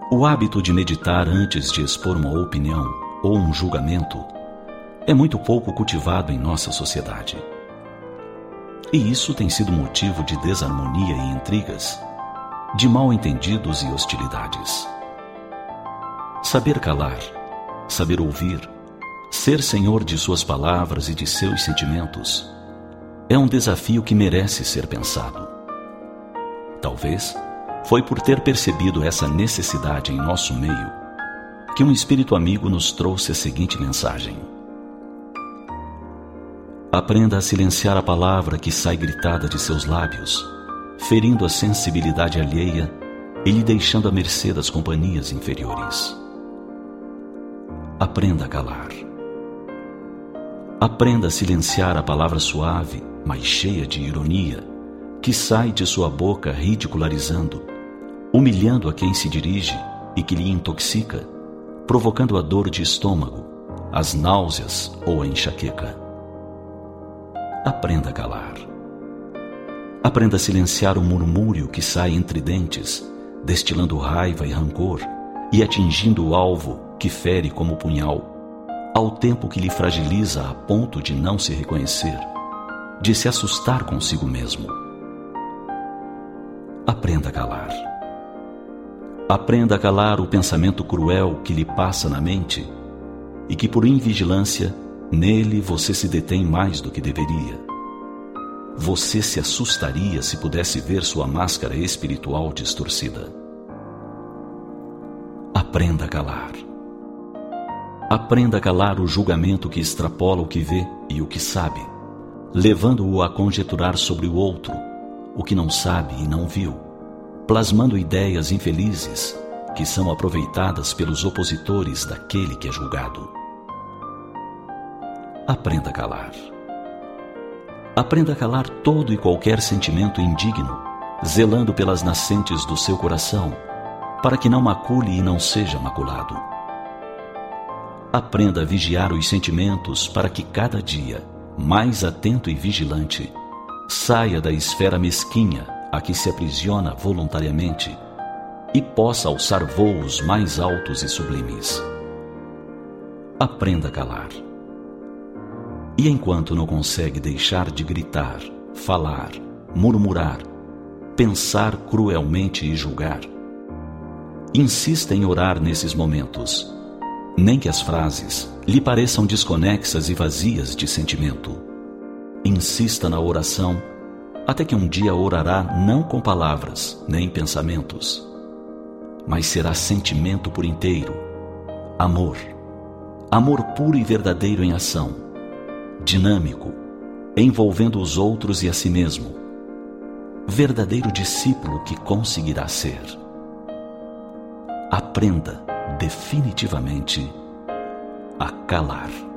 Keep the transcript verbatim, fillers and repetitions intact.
O hábito de meditar antes de expor uma opinião ou um julgamento é muito pouco cultivado em nossa sociedade. E isso tem sido motivo de desarmonia e intrigas, de mal-entendidos e hostilidades. Saber calar, saber ouvir, ser senhor de suas palavras e de seus sentimentos é um desafio que merece ser pensado. Talvez foi por ter percebido essa necessidade em nosso meio que um espírito amigo nos trouxe a seguinte mensagem: aprenda a silenciar a palavra que sai gritada de seus lábios, ferindo a sensibilidade alheia e lhe deixando à mercê das companhias inferiores. Aprenda a calar. Aprenda a silenciar a palavra suave, mas cheia de ironia, que sai de sua boca ridicularizando, humilhando a quem se dirige e que lhe intoxica, provocando a dor de estômago, as náuseas ou a enxaqueca. Aprenda a calar. Aprenda a silenciar o murmúrio que sai entre dentes, destilando raiva e rancor e atingindo o alvo que fere como punhal, ao tempo que lhe fragiliza a ponto de não se reconhecer, de se assustar consigo mesmo. Aprenda a calar. Aprenda a calar o pensamento cruel que lhe passa na mente e que, por invigilância, nele você se detém mais do que deveria. Você se assustaria se pudesse ver sua máscara espiritual distorcida. Aprenda a calar. Aprenda a calar o julgamento que extrapola o que vê e o que sabe, levando-o a conjeturar sobre o outro o que não sabe e não viu, plasmando ideias infelizes que são aproveitadas pelos opositores daquele que é julgado. Aprenda a calar. Aprenda a calar todo e qualquer sentimento indigno, zelando pelas nascentes do seu coração, para que não macule e não seja maculado. Aprenda a vigiar os sentimentos para que cada dia, mais atento e vigilante, saia da esfera mesquinha a que se aprisiona voluntariamente e possa alçar voos mais altos e sublimes. Aprenda a calar. E enquanto não consegue deixar de gritar, falar, murmurar, pensar cruelmente e julgar, insista em orar nesses momentos, nem que as frases lhe pareçam desconexas e vazias de sentimento. Insista na oração até que um dia orará não com palavras nem pensamentos, mas será sentimento por inteiro, amor, amor puro e verdadeiro em ação, dinâmico, envolvendo os outros e a si mesmo, verdadeiro discípulo que conseguirá ser. Aprenda definitivamente a calar.